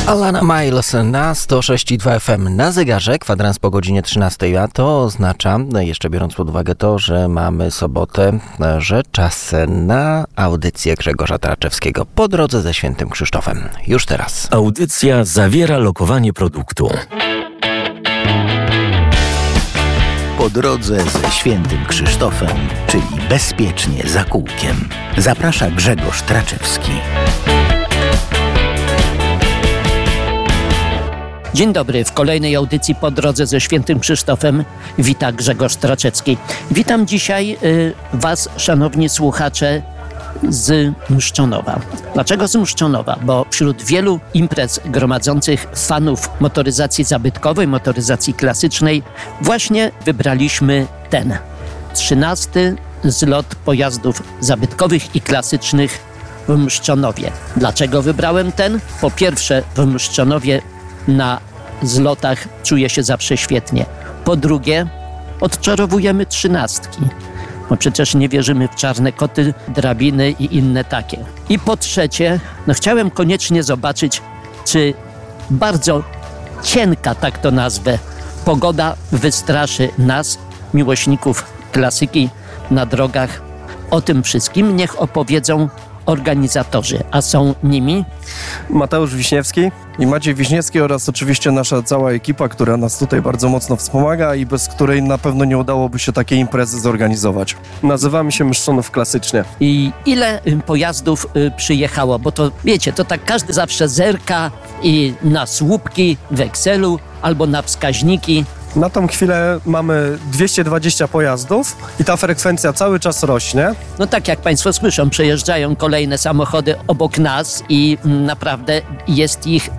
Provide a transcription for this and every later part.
Alana Miles na 106,2 FM na zegarze, kwadrans po godzinie 13, a to oznacza, jeszcze biorąc pod uwagę to, że mamy sobotę, że czas na audycję Grzegorza Traczewskiego po drodze ze Świętym Krzysztofem. Już teraz. Audycja zawiera lokowanie produktu. Po drodze ze Świętym Krzysztofem, czyli bezpiecznie za kółkiem. Zaprasza Grzegorz Traczewski. Dzień dobry, w kolejnej audycji Po drodze ze Świętym Krzysztofem wita Grzegorz Traczewski. Witam dzisiaj Was, szanowni słuchacze, z Mszczonowa. Dlaczego z Mszczonowa? Bo wśród wielu imprez gromadzących fanów motoryzacji zabytkowej, motoryzacji klasycznej, właśnie wybraliśmy ten 13. zlot pojazdów zabytkowych i klasycznych w Mszczonowie. Dlaczego wybrałem ten? Po pierwsze, w Mszczonowie na zlotach czuję się zawsze świetnie. Po drugie, odczarowujemy 13. Bo przecież nie wierzymy w czarne koty, drabiny i inne takie. I po trzecie, chciałem koniecznie zobaczyć, czy bardzo cienka, tak to nazwę, pogoda wystraszy nas, miłośników klasyki na drogach. O tym wszystkim niech opowiedzą organizatorzy, a są nimi Mateusz Wiśniewski i Maciej Wiśniewski oraz oczywiście nasza cała ekipa, która nas tutaj bardzo mocno wspomaga i bez której na pewno nie udałoby się takiej imprezy zorganizować. Nazywamy się Mszczonów Klasycznie. I ile pojazdów przyjechało? Bo to wiecie, to tak każdy zawsze zerka i na słupki w Excelu albo na wskaźniki. Na tą chwilę mamy 220 pojazdów i ta frekwencja cały czas rośnie. No tak jak Państwo słyszą, przejeżdżają kolejne samochody obok nas i naprawdę jest ich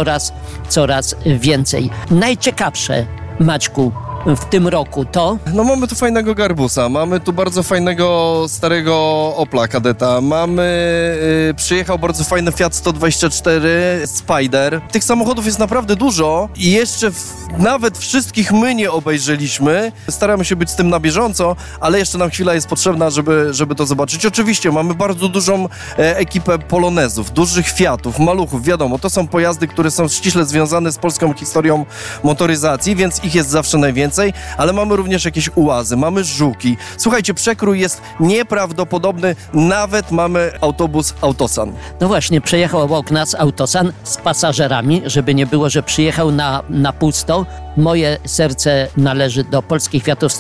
coraz więcej. Najciekawsze, Maćku, w tym roku to? No mamy tu fajnego Garbusa, mamy tu bardzo fajnego starego Opla Kadeta, przyjechał bardzo fajny Fiat 124 Spider. Tych samochodów jest naprawdę dużo i jeszcze nawet wszystkich my nie obejrzeliśmy. Staramy się być z tym na bieżąco, ale jeszcze nam chwila jest potrzebna, żeby to zobaczyć. Oczywiście mamy bardzo dużą ekipę polonezów, dużych Fiatów, maluchów, wiadomo, to są pojazdy, które są ściśle związane z polską historią motoryzacji, więc ich jest zawsze najwięcej. Ale mamy również jakieś ułazy, mamy żuki. Słuchajcie, przekrój jest nieprawdopodobny, nawet mamy autobus Autosan. No właśnie, przejechał obok nas Autosan z pasażerami, żeby nie było, że przyjechał na pusto. Moje serce należy do polskich Fiatów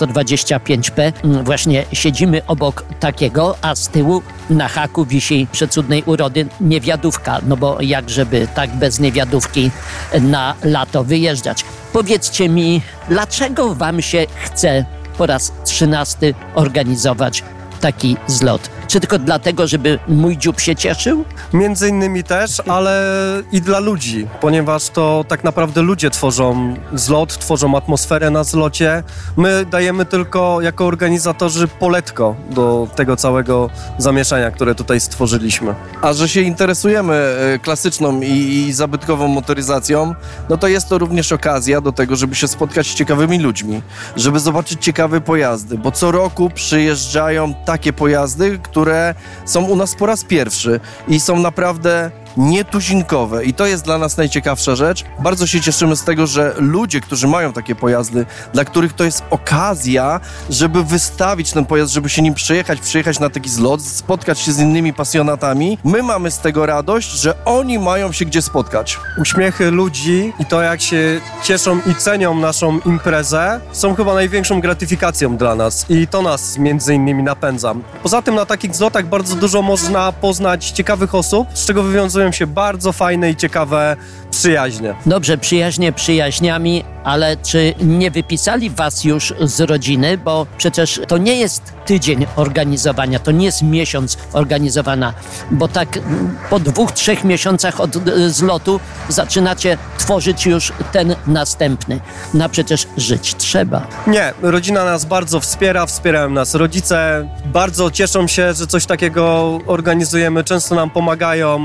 125P. Właśnie siedzimy obok takiego, a z tyłu na haku wisi przecudnej urody niewiadówka, no bo jak żeby tak bez niewiadówki na lato wyjeżdżać. Powiedzcie mi, dlaczego Wam się chce po raz 13 organizować taki zlot? Czy tylko dlatego, żeby mój dziób się cieszył? Między innymi też, ale i dla ludzi, ponieważ to tak naprawdę ludzie tworzą zlot, tworzą atmosferę na zlocie. My dajemy tylko jako organizatorzy poletko do tego całego zamieszania, które tutaj stworzyliśmy. A że się interesujemy klasyczną i zabytkową motoryzacją, no to jest to również okazja do tego, żeby się spotkać z ciekawymi ludźmi, żeby zobaczyć ciekawe pojazdy, bo co roku przyjeżdżają takie pojazdy, które są u nas po raz pierwszy i są naprawdę nietuzinkowe i to jest dla nas najciekawsza rzecz. Bardzo się cieszymy z tego, że ludzie, którzy mają takie pojazdy, dla których to jest okazja, żeby wystawić ten pojazd, żeby się nim przyjechać na taki zlot, spotkać się z innymi pasjonatami. My mamy z tego radość, że oni mają się gdzie spotkać. Uśmiechy ludzi i to, jak się cieszą i cenią naszą imprezę, są chyba największą gratyfikacją dla nas i to nas między innymi napędza. Poza tym na takich zlotach bardzo dużo można poznać ciekawych osób, z czego wywiązują się bardzo fajne i ciekawe przyjaźnie. Dobrze, przyjaźnie przyjaźniami, ale czy nie wypisali Was już z rodziny? Bo przecież to nie jest tydzień organizowania, to nie jest miesiąc organizowana, bo tak po 2-3 miesiącach od zlotu zaczynacie tworzyć już ten następny. No przecież żyć trzeba. Nie, rodzina nas bardzo wspiera, wspierają nas rodzice, bardzo cieszą się, że coś takiego organizujemy, często nam pomagają, sami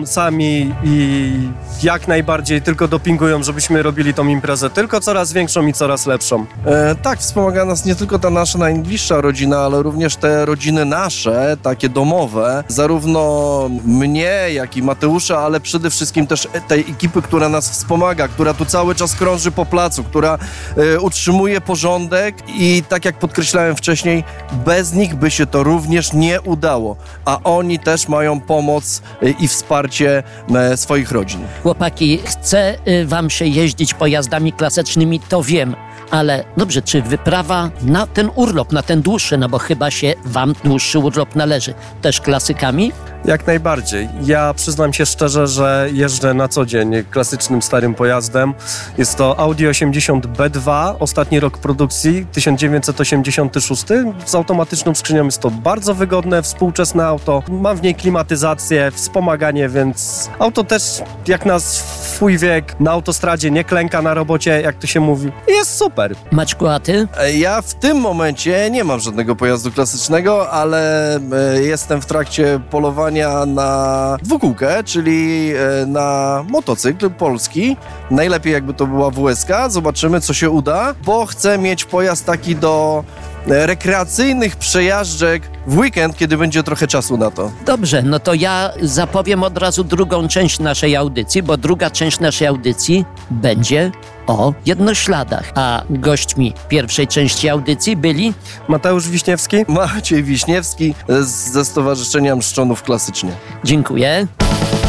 nami i jak najbardziej tylko dopingują, żebyśmy robili tą imprezę tylko coraz większą i coraz lepszą. Tak, wspomaga nas nie tylko ta nasza najbliższa rodzina, ale również te rodziny nasze, takie domowe, zarówno mnie, jak i Mateusza, ale przede wszystkim też tej ekipy, która nas wspomaga, która tu cały czas krąży po placu, która utrzymuje porządek i tak jak podkreślałem wcześniej, bez nich by się to również nie udało, a oni też mają pomoc i wsparcie swoich rodzin. Chłopaki, chce wam się jeździć pojazdami klasycznymi, to wiem, ale dobrze, czy wyprawa na ten urlop, na ten dłuższy, no bo chyba się wam dłuższy urlop należy, też klasykami? Jak najbardziej. Ja przyznam się szczerze, że jeżdżę na co dzień klasycznym starym pojazdem. Jest to Audi 80 B2, ostatni rok produkcji, 1986. Z automatyczną skrzynią jest to bardzo wygodne, współczesne auto. Mam w niej klimatyzację, wspomaganie, więc auto też jak na swój wiek na autostradzie nie klęka na robocie, jak to się mówi. Jest super. Maćku, a ty? Ja w tym momencie nie mam żadnego pojazdu klasycznego, ale jestem w trakcie polowania na dwukółkę, czyli na motocykl polski. Najlepiej jakby to była WSK. Zobaczymy, co się uda, bo chcę mieć pojazd taki do rekreacyjnych przejażdżek w weekend, kiedy będzie trochę czasu na to. Dobrze, no to ja zapowiem od razu drugą część naszej audycji, bo druga część naszej audycji będzie o jednośladach. A gośćmi pierwszej części audycji byli Mateusz Wiśniewski. Maciej Wiśniewski ze Stowarzyszenia Mszczonów Klasycznie. Dziękuję.